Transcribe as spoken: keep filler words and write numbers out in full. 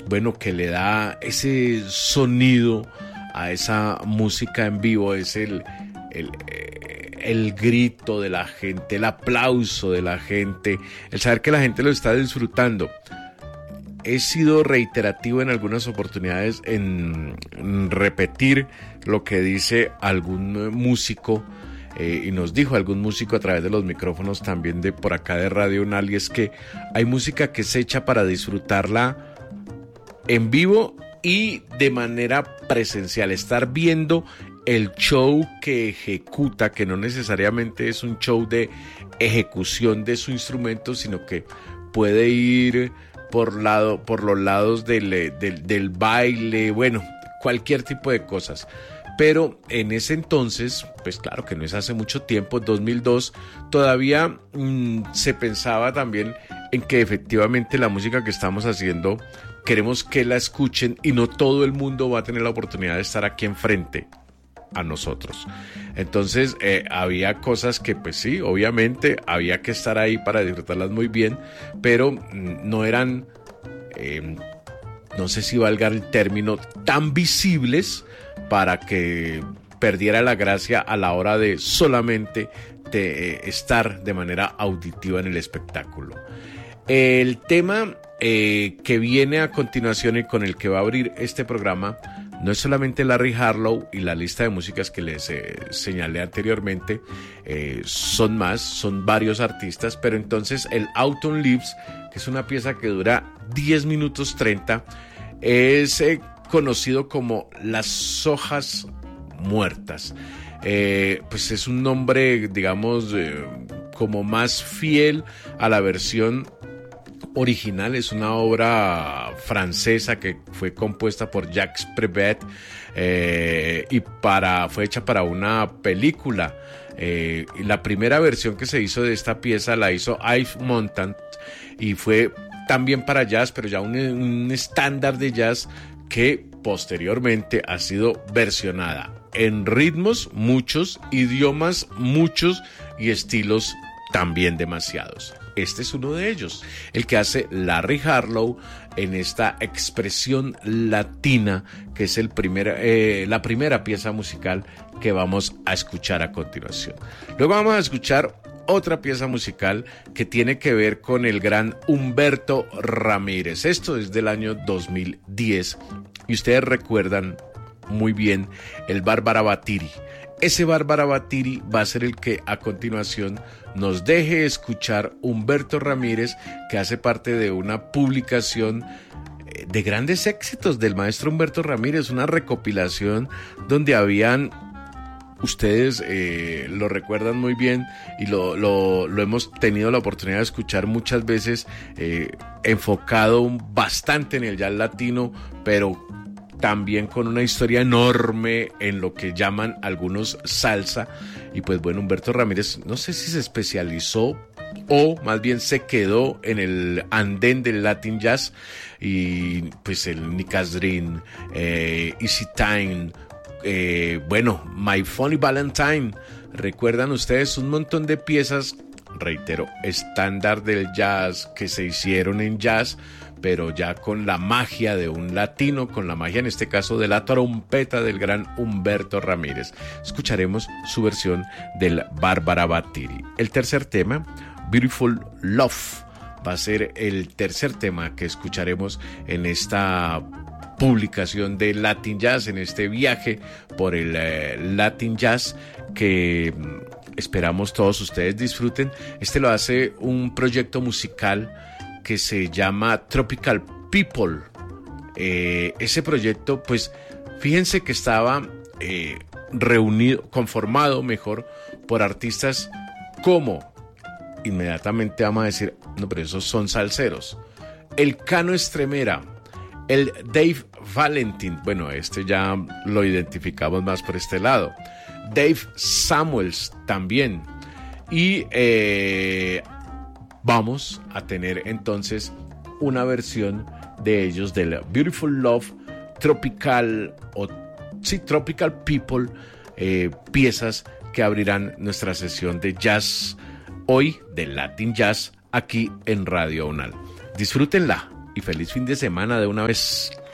bueno, que le da ese sonido a esa música en vivo, es el, el, el grito de la gente, el aplauso de la gente, el saber que la gente lo está disfrutando. He sido reiterativo en algunas oportunidades en, en repetir lo que dice algún músico, eh, y nos dijo algún músico a través de los micrófonos también de por acá de Radio Unal, y es que hay música que se echa para disfrutarla en vivo y de manera presencial, estar viendo el show que ejecuta, que no necesariamente es un show de ejecución de su instrumento, sino que puede ir por lado, por los lados del, del, del baile, bueno, cualquier tipo de cosas. Pero en ese entonces, pues claro que no es hace mucho tiempo, dos mil dos, todavía mmm, se pensaba también en que efectivamente la música que estamos haciendo queremos que la escuchen y no todo el mundo va a tener la oportunidad de estar aquí enfrente a nosotros. Entonces eh, había cosas que pues sí, obviamente había que estar ahí para disfrutarlas muy bien, pero mm, no eran, eh, no sé si valga el término, tan visibles para que perdiera la gracia a la hora de solamente de, eh, estar de manera auditiva en el espectáculo. El tema eh, que viene a continuación y con el que va a abrir este programa no es solamente Larry Harlow y la lista de músicas que les eh, señalé anteriormente, eh, son más, son varios artistas, pero entonces el Autumn Leaves, que es una pieza que dura diez minutos treinta, es eh, conocido como Las Hojas Muertas. Eh, pues es un nombre, digamos, eh, como más fiel a la versión original. Es una obra francesa que fue compuesta por Jacques Prévert eh, y para, fue hecha para una película. Eh, y la primera versión que se hizo de esta pieza la hizo Yves Montand y fue también para jazz, pero ya un, un estándar de jazz que posteriormente ha sido versionada en ritmos muchos, idiomas muchos y estilos también demasiados. Este es uno de ellos, el que hace Larry Harlow en esta expresión latina, que es el primer, eh, la primera pieza musical que vamos a escuchar a continuación. Luego vamos a escuchar otra pieza musical que tiene que ver con el gran Humberto Ramírez. Esto es del año dos mil diez y ustedes recuerdan muy bien el Bárbara Batiri. Ese Bárbara Batiri va a ser el que a continuación nos deje escuchar Humberto Ramírez, que hace parte de una publicación de grandes éxitos del maestro Humberto Ramírez, una recopilación donde habían, ustedes eh, lo recuerdan muy bien y lo, lo, lo hemos tenido la oportunidad de escuchar muchas veces, eh, enfocado bastante en el jazz latino, pero también con una historia enorme en lo que llaman algunos salsa. Y pues bueno, Humberto Ramírez, no sé si se especializó o más bien se quedó en el andén del Latin Jazz, y pues el Nick Asdreen, eh, Easy Time, eh, bueno, My Funny Valentine, recuerdan ustedes un montón de piezas, reitero, estándar del jazz que se hicieron en jazz, pero ya con la magia de un latino, con la magia en este caso de la trompeta del gran Humberto Ramírez. Escucharemos su versión del Bárbara Batiri. El tercer tema, Beautiful Love, va a ser el tercer tema que escucharemos en esta publicación de Latin Jazz, en este viaje por el eh, Latin Jazz que esperamos todos ustedes disfruten. Este lo hace un proyecto musical que se llama Tropical People. Eh, ese proyecto, pues, fíjense que estaba eh, reunido, conformado mejor, por artistas como, inmediatamente vamos a decir, no, pero esos son salseros, el Cano Estremera, el Dave Valentin, bueno, este ya lo identificamos más por este lado, Dave Samuels también, y eh, vamos a tener entonces una versión de ellos del Beautiful Love, Tropical o sí, Tropical People, eh, piezas que abrirán nuestra sesión de jazz hoy, de Latin Jazz, aquí en Radio Unal. Disfrútenla y y feliz fin de semana de una vez.